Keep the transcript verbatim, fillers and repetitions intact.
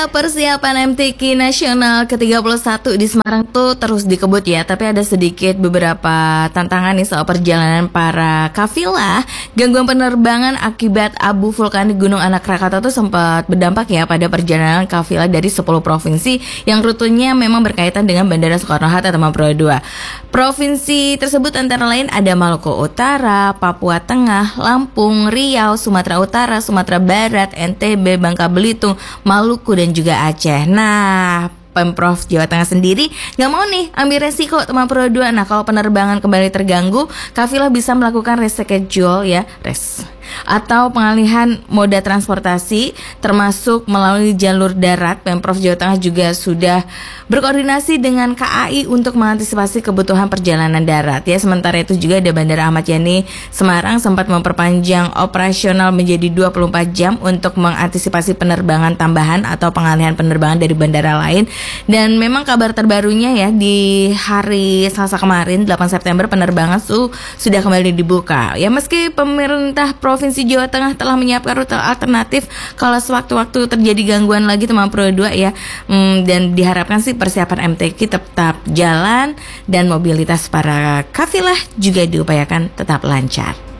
Persiapan M T Q Nasional ke tiga puluh satu di Semarang tuh terus dikebut ya, tapi ada sedikit beberapa tantangan nih soal perjalanan para kafilah. Gangguan penerbangan akibat abu vulkanik Gunung Anak Rakatau tuh sempat berdampak ya pada perjalanan kafilah dari sepuluh provinsi yang rutenya memang berkaitan dengan Bandara Soekarno-Hatta Temanggung dua. Provinsi tersebut antara lain ada Maluku Utara, Papua Tengah, Lampung, Riau, Sumatera Utara, Sumatera Barat, N T B, Bangka Belitung, Maluku dan juga Aceh. Nah, Pemprov Jawa Tengah sendiri nggak mau nih ambil resiko Temanggung dua. Nah, kalau penerbangan kembali terganggu, kafilah bisa melakukan reschedule ya, res atau pengalihan moda transportasi termasuk melalui jalur darat. Pemprov Jawa Tengah juga sudah berkoordinasi dengan K A I untuk mengantisipasi kebutuhan perjalanan darat ya. Sementara itu juga ada Bandara Ahmad Yani Semarang sempat memperpanjang operasional menjadi dua puluh empat jam untuk mengantisipasi penerbangan tambahan atau pengalihan penerbangan dari bandara lain. Dan memang kabar terbarunya ya, di hari Selasa kemarin delapan September penerbangan su- sudah kembali dibuka ya, meski pemerintah Provinsi Jawa Tengah telah menyiapkan rute alternatif kalau sewaktu-waktu terjadi gangguan lagi Temanggung dua ya. hmm, Dan diharapkan sih persiapan M T Q tetap jalan dan mobilitas para kafilah juga diupayakan tetap lancar.